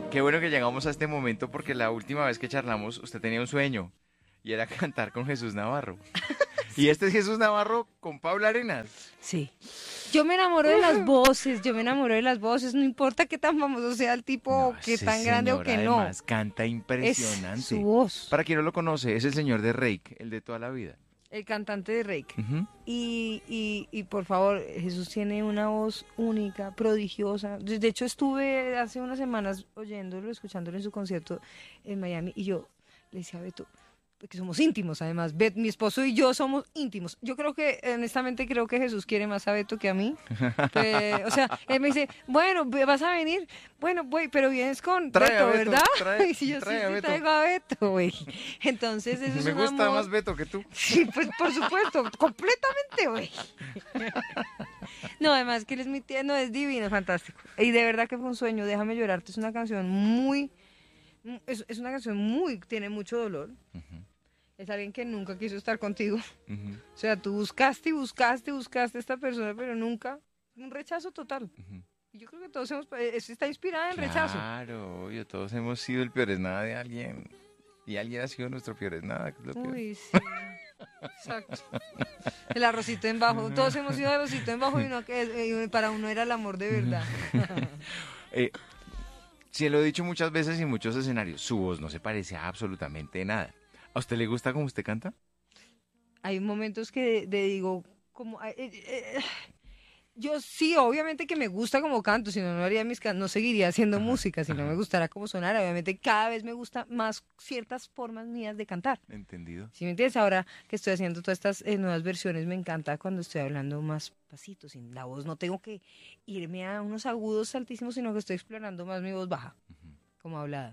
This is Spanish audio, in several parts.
Qué bueno que llegamos a este momento porque la última vez que charlamos usted tenía un sueño y era cantar con Jesús Navarro. Y este es Jesús Navarro con Paula Arenas. Sí. Yo me enamoro de las voces, no importa qué tan famoso sea el tipo, No, qué ese tan grande o señor que no. además canta impresionante. Es su voz. Para quien no lo conoce, es el señor de Reik, el de toda la vida. El cantante de Reik. Ujú. Y por favor, Jesús tiene una voz única, prodigiosa. De hecho, estuve hace unas semanas oyéndolo, escuchándolo en su concierto en Miami, y yo le decía a Beto, porque somos íntimos además, mi esposo y yo somos íntimos. Yo creo que, honestamente, creo que Jesús quiere más a Beto que a mí. O sea, él me dice, bueno, ¿vas a venir? Bueno, voy, pero vienes con Trae a Beto, Beto, ¿verdad? Y si yo trae sí, a sí Beto. traigo a Beto, güey. Entonces, eso es Me un gusta amor. más Beto que tú. Sí, pues por supuesto, completamente, güey. No, además que él es mi tierno, es divino, es fantástico. Y de verdad que fue un sueño, Déjame llorarte, es una canción muy, es una canción muy, tiene mucho dolor. Es alguien que nunca quiso estar contigo. Ujú, O sea, tú buscaste y buscaste y buscaste a esta persona, pero nunca, un rechazo total. ujú. Y yo creo que todos está inspirada en el rechazo. Claro, obvio, todos hemos sido el peor es nada de alguien. Y alguien ha sido nuestro peor es nada, que es lo peor. Uy, sí. Exacto. El arrocito en bajo. Todos hemos sido arrocito en bajo y para uno era el amor de verdad. Eh, sí, lo he dicho muchas veces y en muchos escenarios, su voz no se parece a absolutamente nada. ¿A usted le gusta cómo usted canta? Hay momentos que digo, como, yo sí, obviamente que me gusta como canto, si no, no haría no seguiría haciendo música, si no me gustara cómo sonara. Obviamente cada vez me gusta más ciertas formas mías de cantar. Entendido. ¿Sí me entiendes? Ahora que estoy haciendo todas estas nuevas versiones, me encanta cuando estoy hablando más pasito, sin la voz. No tengo que irme a unos agudos altísimos, sino que estoy explorando más mi voz baja, como hablada.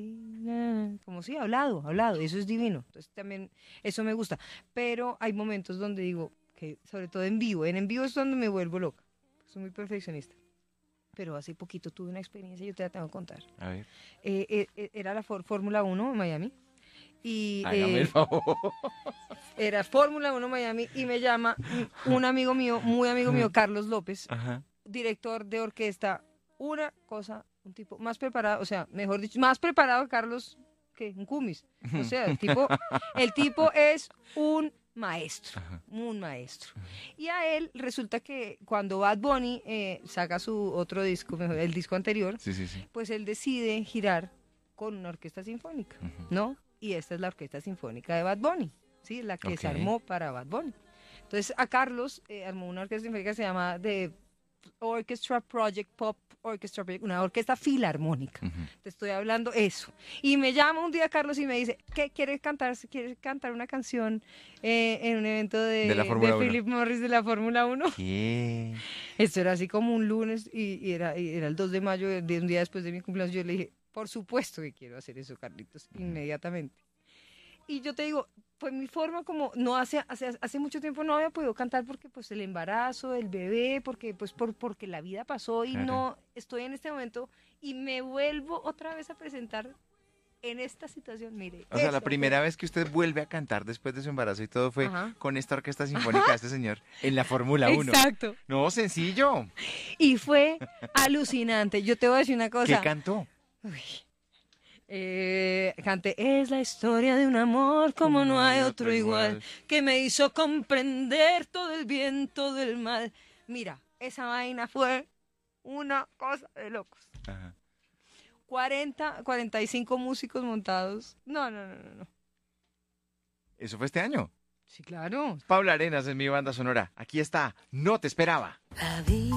Como sí, hablado. Eso es divino. Entonces también eso me gusta. Pero hay momentos donde digo, que sobre todo en vivo es donde me vuelvo loca. Soy muy perfeccionista. Pero hace poquito tuve una experiencia, yo te la tengo que contar. A ver. Era la Fórmula 1 en Miami. Y Hágame el favor. era Fórmula 1 Miami y me llama un amigo mío, muy amigo mío, Carlos López, Ajá. director de orquesta. Una cosa, un tipo más preparado, o sea, mejor dicho, más preparado que Carlos que un Cumis. O sea, el tipo es un maestro, un maestro. Y a él resulta que cuando Bad Bunny saca su otro disco, el disco anterior, Sí, sí, sí. pues él decide girar con una orquesta sinfónica, ¿no? Y esta es la orquesta sinfónica de Bad Bunny, ¿sí? La que se Ok. armó para Bad Bunny. Entonces a Carlos armó una orquesta sinfónica que se llama The Orchestra Project Pop Orchestra Project, una orquesta filarmónica. Te estoy hablando eso. Y me llama un día Carlos y me dice, ¿qué quieres cantar? ¿Quieres cantar una canción en un evento De la Fórmula 1. Philip Morris de la Fórmula 1? ¿Qué? Esto era así como un lunes y era el 2 de mayo, un día después de mi cumpleaños. Yo le dije, por supuesto que quiero hacer eso, Carlitos, inmediatamente. Y yo te digo, pues mi forma como no hace mucho tiempo no había podido cantar porque pues el embarazo, el bebé, porque porque la vida pasó y Claro. no estoy en este momento y me vuelvo otra vez a presentar en esta situación, mire. O sea, la eso primera vez que usted vuelve a cantar después de su embarazo y todo fue Ajá. con esta orquesta sinfónica de este señor en la Fórmula 1. Exacto. No, sencillo. Y fue alucinante. Yo te voy a decir una ¿Qué cosa. cantó? Canté, es la historia de un amor como no hay otro igual, que me hizo comprender todo el bien, todo el mal. Mira, esa vaina fue una cosa de locos. Ajá. 45 músicos montados. No. ¿Eso fue este año? Sí, claro. Paula Arenas en mi banda sonora. Aquí está. No te esperaba. La vida